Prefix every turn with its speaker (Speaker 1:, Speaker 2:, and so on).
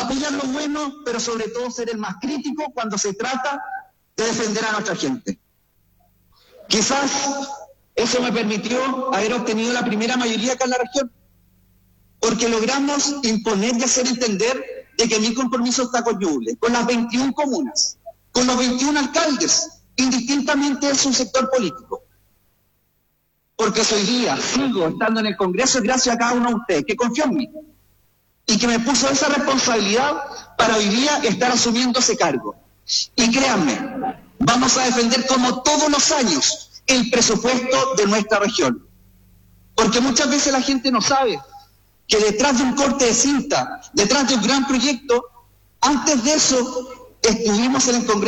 Speaker 1: apoyar lo bueno, pero sobre todo ser el más crítico cuando se trata de defender a nuestra gente. Quizás eso me permitió haber obtenido la primera mayoría acá en la región, porque logramos imponer y hacer entender de que mi compromiso está con Ñuble, con las 21 comunas, con los 21 alcaldes, indistintamente de su sector político. Porque hoy día sigo estando en el Congreso gracias a cada uno de ustedes que confió en mí y que me puso esa responsabilidad para hoy día estar asumiendo ese cargo. Y créanme, vamos a defender como todos los años el presupuesto de nuestra región. Porque muchas veces la gente no sabe que detrás de un corte de cinta, detrás de un gran proyecto, antes de eso estuvimos en el Congreso